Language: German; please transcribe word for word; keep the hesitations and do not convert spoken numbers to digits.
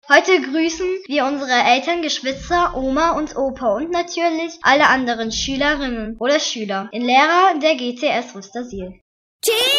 Heute grüßen wir unsere Eltern, Geschwister, Oma und Opa und natürlich alle anderen Schülerinnen oder Schüler in Lehrer der G T S Rüstersiel.